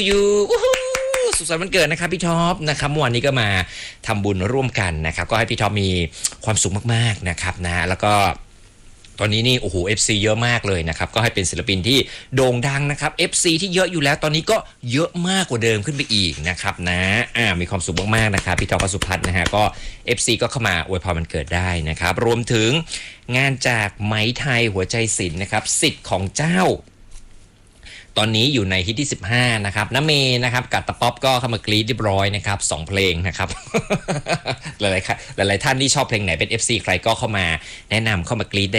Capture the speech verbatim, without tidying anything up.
you สุขสันต์วันเกิดนะครับพี่ท็อปนะครับเมื่อวานนี้ก็มาทำบุญร่วมกันนะครับก็ให้พี่ท็อปมีความสุขมากๆนะครับนะแล้วก็ตอนนี้นี่โอ้โห เอฟ ซี เยอะมากเลยนะครับก็ให้เป็นศิลปินที่โด่งดังนะครับ เอฟ ซี ที่เยอะอยู่แล้วตอนนี้ก็เยอะมากกว่าเดิมขึ้นไปอีกนะครับนะอ่ามีความสุขมากๆนะครับพี่ท็อปสุพัฒน์นะฮะก็ เอฟ ซี ก็เข้ามาอวยพรวันเกิดได้นะครับรวมถึงงานจากไหมไทยหัวใจศิลป์นะครับสิทธิ์ของเจ้าตอนนี้อยู่ในฮิตที่สิบห้านะครับน้าเมย์นะครับกับตะป๊อปก็เข้ามากรี๊ดเรียบร้อยนะครับสองเพลงนะครับ หลายๆหลายๆท่านที่ชอบเพลงไหนเป็น เอฟ ซี ใครก็เข้ามาแนะนำเข้ามากรี๊ดได้